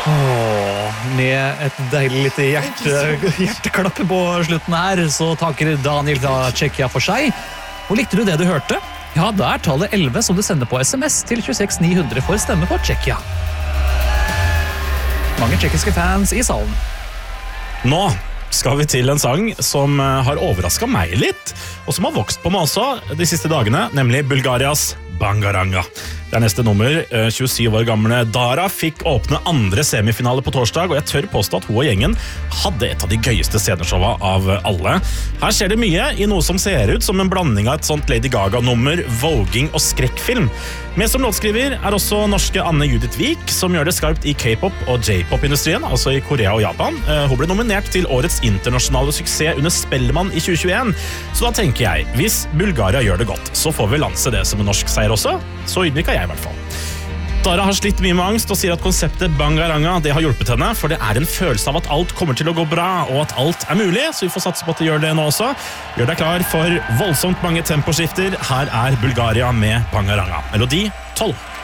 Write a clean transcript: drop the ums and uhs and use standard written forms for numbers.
Med et deilig lite hjerteklapp på slutten her, så takker Daniel da Tsjekkia for seg. Og likte du det du hørte? Ja, da er tallet 11 som du sender på SMS til 26 900 for stemme på Tsjekkia. Mange tsjekkiske fans i salen. Nå skal vi til en sang som har overrasket meg litt, og som har vokst på meg også de siste dagene, nemlig Bulgarias Bangaranga. Det er neste nummer. 27 år gamle Dara fikk åpne andre semifinale på torsdag, og jeg tør påstå at hun og gjengen hadde et av de gøyeste sceneshowa av alle. Her skjer det mye i noe som ser ut som en blanding av et sånt Lady Gaga-nummer, voging og skrekkfilm. Med som låtskriver er også norske Anne Judith Vik, som gjør det skarpt i K-pop og J-pop-industrien, altså i Korea og Japan. Hun ble nominert til årets internasjonale suksess under Spellemann i 2021. Så da tenker jeg, hvis Bulgaria gjør det godt, så får vi lanse det som en norsk seier også. Så ydmyk er jeg i hvert fall. Dara har slitt mye med angst og sier at konseptet Bangaranga det har hjulpet henne, for det er en følelse av at alt kommer til å gå bra, og at alt er mulig, så vi får satse på at det gjør det nå også. Gjør deg klar for voldsomt mange temposkifter. Her er Bulgaria med Bangaranga. Melodi 12.